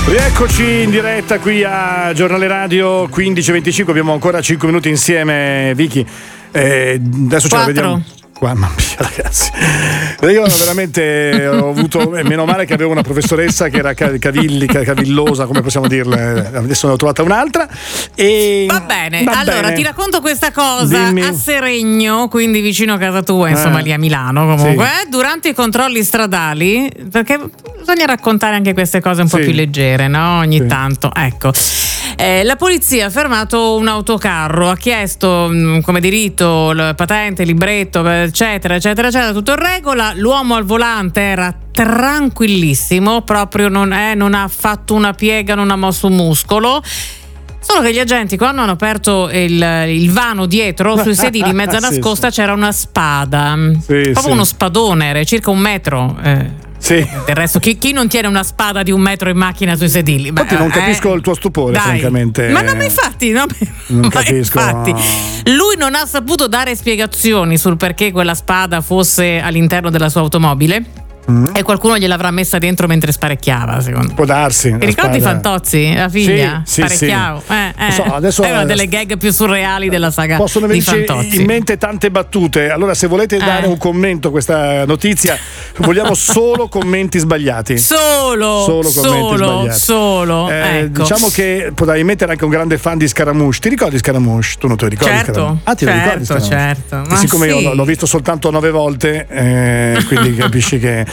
Rieccoci in diretta qui a Giornale Radio 15:25. Abbiamo ancora 5 minuti insieme, Vicky. Adesso ce la vediamo. Mamma mia, ragazzi, io veramente ho avuto, meno male che avevo una professoressa che era cavillosa, come possiamo dirle. Adesso ne ho trovata un'altra e va bene. Allora ti racconto questa cosa. Dimmi. A Seregno, quindi vicino a casa tua, insomma lì a Milano comunque, sì. Durante i controlli stradali, perché bisogna raccontare anche queste cose un po' più leggere, no? Ogni tanto, ecco. La polizia ha fermato un autocarro, ha chiesto come diritto patente, libretto, eccetera, tutto in regola. L'uomo al volante era tranquillissimo, proprio non ha fatto una piega, non ha mosso un muscolo. Solo che gli agenti, quando hanno aperto il vano dietro, sui sedili in mezzo nascosta, c'era una spada, proprio uno spadone, era circa 1 metro. Sì. Del resto, chi non tiene una spada di 1 metro in macchina sui sedili? Infatti non capisco il tuo stupore, francamente. Ma non infatti, no? Non capisco. Infatti, lui non ha saputo dare spiegazioni sul perché quella spada fosse all'interno della sua automobile. E qualcuno gliel'avrà messa dentro mentre sparecchiava, secondo me. Può darsi. Ti ricordi Fantozzi, la figlia? Sì, sparecchiavo. So, adesso è una delle gag più surreali della saga. Possono di venirci Fantozzi in mente tante battute. Allora, se volete dare un commento a questa notizia, vogliamo solo commenti sbagliati. Solo commenti sbagliati. Ecco. Diciamo che potrei mettere anche un grande fan di Scaramouche. Ti ricordi Scaramouche? Tu non te lo ricordi? Certo. Ti ricordi Scaramouche? Certo. Ma siccome io l'ho visto soltanto 9 volte, quindi capisci che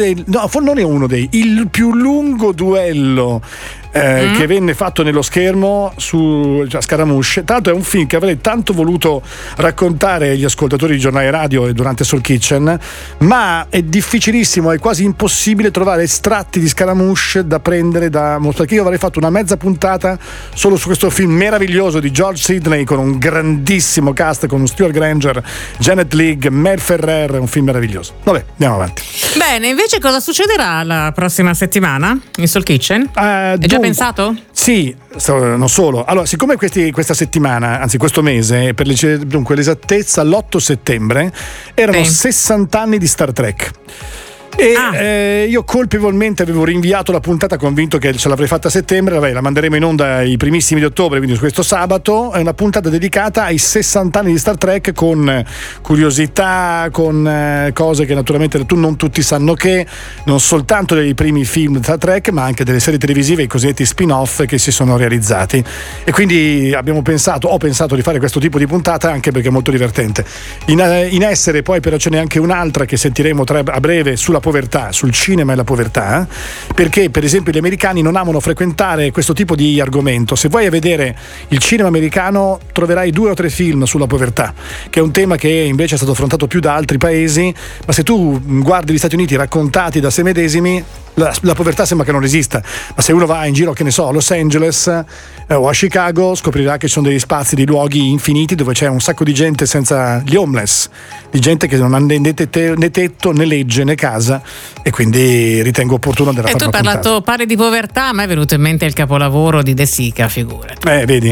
il più lungo duello che venne fatto nello schermo su Scaramouche. Tra l'altro è un film che avrei tanto voluto raccontare agli ascoltatori di Giornale Radio e durante Soul Kitchen, ma è difficilissimo, è quasi impossibile trovare estratti di Scaramouche da prendere perché io avrei fatto una mezza puntata solo su questo film meraviglioso di George Sidney, con un grandissimo cast, con Stuart Granger, Janet Leigh, Mel Ferrer, un film meraviglioso. Vabbè, andiamo avanti. Bene, invece cosa succederà la prossima settimana in Soul Kitchen? È già pensato? Sì, non solo. Allora, siccome questa settimana, anzi questo mese, per l'esattezza l'8 settembre, erano 60 anni di Star Trek. E io colpevolmente avevo rinviato la puntata, convinto che ce l'avrei fatta a settembre. Vabbè, la manderemo in onda i primissimi di ottobre, quindi su questo sabato. È una puntata dedicata ai 60 anni di Star Trek, con curiosità, con cose che naturalmente non tutti sanno, che non soltanto dei primi film di Star Trek, ma anche delle serie televisive, i cosiddetti spin-off che si sono realizzati. E quindi ho pensato di fare questo tipo di puntata, anche perché è molto divertente. In essere poi però ce n'è anche un'altra che sentiremo a breve, sulla povertà, sul cinema e la povertà, perché per esempio gli americani non amano frequentare questo tipo di argomento. Se vai a vedere il cinema americano troverai 2 o 3 film sulla povertà, che è un tema che invece è stato affrontato più da altri paesi, ma se tu guardi gli Stati Uniti raccontati da sé medesimi, la povertà sembra che non esista, ma se uno va in giro, che ne so, a Los Angeles o a Chicago, scoprirà che ci sono degli spazi, dei luoghi infiniti dove c'è un sacco di gente senza, gli homeless, di gente che non ha né tetto né legge né casa, e quindi ritengo opportuno andare a fare una puntata. Tu parli di povertà, a me è venuto in mente il capolavoro di De Sica, figurati. Vedi,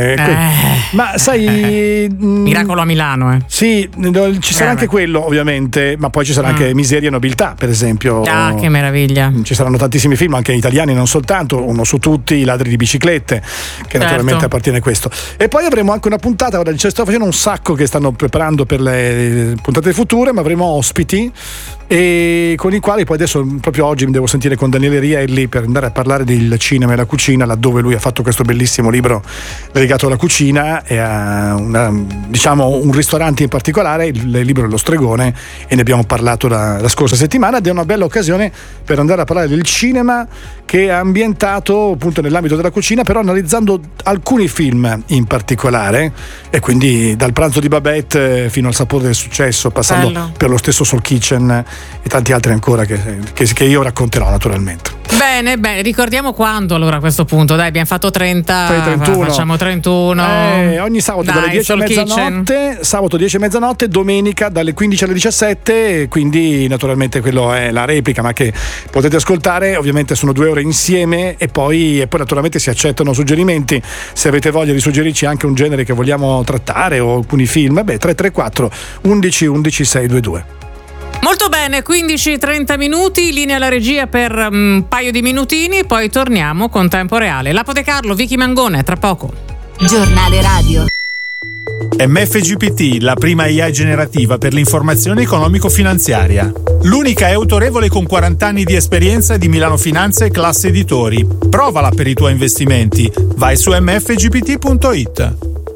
ma sai, Miracolo a Milano, Sì, ci sarà anche quello ovviamente, ma poi ci sarà anche Miseria e Nobiltà, per esempio. Che meraviglia. Ci saranno tantissimi film, anche italiani, non soltanto, uno su tutti, I ladri di biciclette, che naturalmente appartiene a questo. E poi avremo anche una puntata, guarda, sto facendo un sacco che stanno preparando per le puntate future, ma avremo ospiti, e con i quali poi adesso, proprio oggi, mi devo sentire con Daniele Rielli per andare a parlare del cinema e la cucina, laddove lui ha fatto questo bellissimo libro dedicato alla cucina e a un ristorante in particolare, il libro dello Stregone, e ne abbiamo parlato la scorsa settimana, ed è una bella occasione per andare a parlare del cinema che è ambientato appunto nell'ambito della cucina, però analizzando alcuni film in particolare, e quindi dal Pranzo di Babette fino al Sapore del successo, passando per lo stesso Soul Kitchen e tanti altri ancora che io racconterò naturalmente. Bene, ricordiamo quando allora a questo punto, dai, abbiamo fatto 31. Facciamo 31 ogni sabato dalle 10 a mezzanotte, sabato 10 a mezzanotte, domenica dalle 15 alle 17, quindi naturalmente quello è la replica, ma che potete ascoltare, ovviamente sono 2 ore insieme, e poi naturalmente si accettano suggerimenti, se avete voglia di suggerirci anche un genere che vogliamo trattare o alcuni film, 334 11 11 622. Molto bene, 15-30 minuti, linea alla regia per un paio di minutini, poi torniamo con Tempo Reale. L'Apotecarlo, Vicky Mangone, tra poco. Giornale Radio. MFGPT, la prima AI generativa per l'informazione economico-finanziaria. L'unica è autorevole con 40 anni di esperienza di Milano Finanza e Classe Editori. Provala per i tuoi investimenti. Vai su mfgpt.it.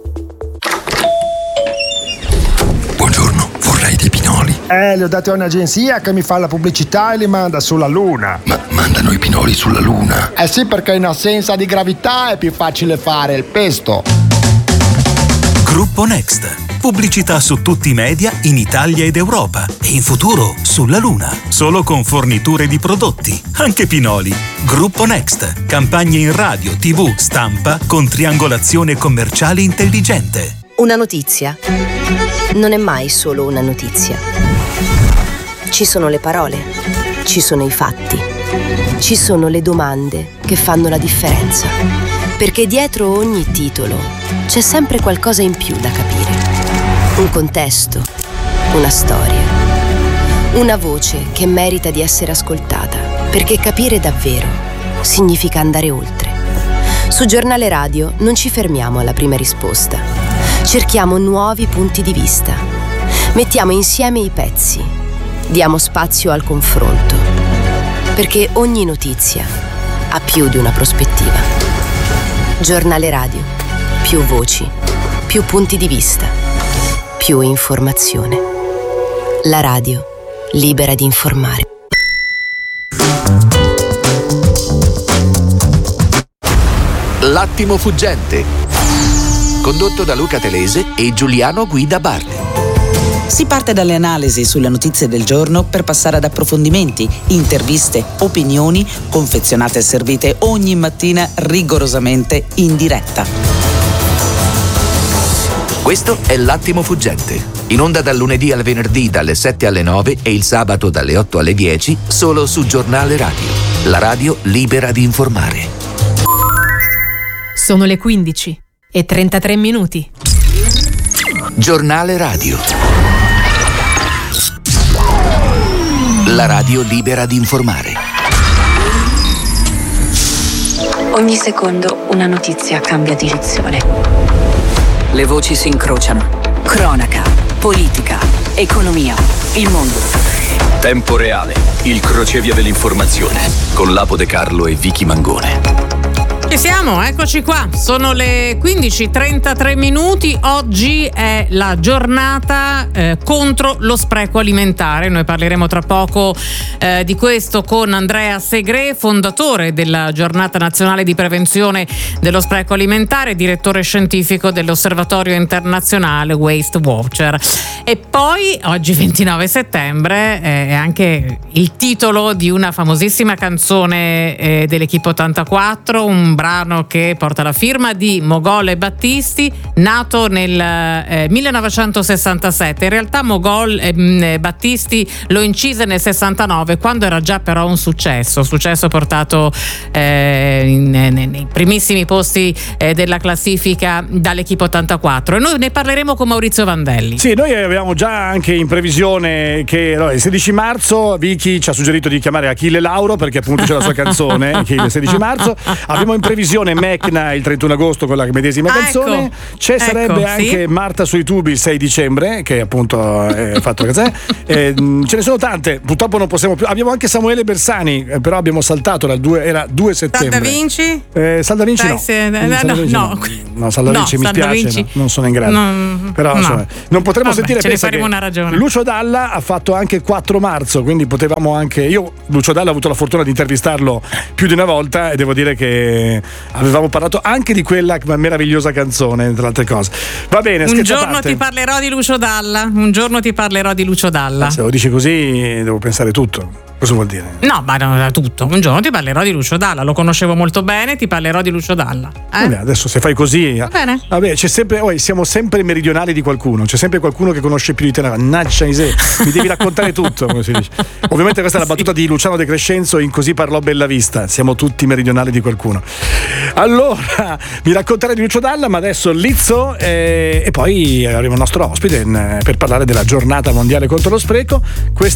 Buongiorno, vorrei dei pinoli. Li ho dati a un'agenzia che mi fa la pubblicità e li manda sulla Luna. Ma mandano i pinoli sulla Luna? Sì, perché in assenza di gravità è più facile fare il pesto. Gruppo Next. Pubblicità su tutti i media in Italia ed Europa e in futuro sulla Luna. Solo con forniture di prodotti, anche pinoli. Gruppo Next. Campagne in radio, TV, stampa con triangolazione commerciale intelligente. Una notizia non è mai solo una notizia. Ci sono le parole, ci sono i fatti, ci sono le domande che fanno la differenza. Perché dietro ogni titolo c'è sempre qualcosa in più da capire. Un contesto, una storia, una voce che merita di essere ascoltata. Perché capire davvero significa andare oltre. Su Giornale Radio non ci fermiamo alla prima risposta. Cerchiamo nuovi punti di vista. Mettiamo insieme i pezzi. Diamo spazio al confronto. Perché ogni notizia ha più di una prospettiva. Giornale Radio. Più voci, più punti di vista, più informazione. La radio libera di informare. L'attimo fuggente, condotto da Luca Telese e Giuliano Guida Bardi. Si parte dalle analisi sulle notizie del giorno per passare ad approfondimenti, interviste, opinioni, confezionate e servite ogni mattina rigorosamente in diretta. Questo è L'Attimo Fuggente, in onda dal lunedì al venerdì dalle 7 alle 9 e il sabato dalle 8 alle 10, solo su Giornale Radio, la radio libera di informare. Sono le 15:33. Giornale Radio, la radio libera di informare. Ogni secondo una notizia cambia direzione. Le voci si incrociano. Cronaca, politica, economia, il mondo. Tempo Reale, il crocevia dell'informazione, con l'Apotecarlo e Vicky Mangone. Ci siamo, eccoci qua, sono le 15:33. Oggi è la giornata contro lo spreco alimentare. Noi parleremo tra poco di questo con Andrea Segre, fondatore della Giornata Nazionale di Prevenzione dello Spreco Alimentare, direttore scientifico dell'Osservatorio Internazionale Waste Watcher. E poi oggi 29 settembre è anche il titolo di una famosissima canzone dell'Equipe 84, un brano che porta la firma di Mogol e Battisti, nato nel 1967. In realtà Battisti lo incise nel 69, quando era già però un successo portato nei primissimi posti della classifica dall'Equipe 84. E noi ne parleremo con Maurizio Vandelli. Sì, noi avevamo già anche in previsione che il 16 marzo Vicky ci ha suggerito di chiamare Achille Lauro, perché appunto c'è la sua canzone che il 16 marzo. Abbiamo in previsione Mecna il 31 agosto con la medesima canzone. Sarebbe anche Marta sui tubi il 6 dicembre, che appunto è fatto ce ne sono tante, purtroppo non possiamo più. Abbiamo anche Samuele Bersani, però abbiamo saltato era 2 settembre. Saldavinci? Saldavinci no. Saldavinci mi spiace, non sono in grado. Però insomma, non potremo sentire. Ce ne faremo una ragione. Lucio Dalla ha fatto anche 4 marzo, quindi potevamo anche. Io Lucio Dalla ho avuto la fortuna di intervistarlo più di una volta e devo dire che avevamo parlato anche di quella meravigliosa canzone, tra le altre cose. Va bene, un giorno ti parlerò di Lucio Dalla. Se lo dici così devo pensare tutto. Cosa vuol dire? No, ma non tutto. Un giorno ti parlerò di Lucio Dalla, lo conoscevo molto bene, ti parlerò di Lucio Dalla. Vabbè, adesso se fai così. Va bene. Vabbè, c'è sempre, siamo sempre meridionali di qualcuno, c'è sempre qualcuno che conosce più di te. Mannaggia mi devi raccontare tutto, come si dice. Ovviamente questa è la battuta di Luciano De Crescenzo in Così parlò Bellavista. Siamo tutti meridionali di qualcuno. Allora, mi racconterai di Lucio Dalla, ma adesso Lizzo e poi avremo il nostro ospite per parlare della giornata mondiale contro lo spreco.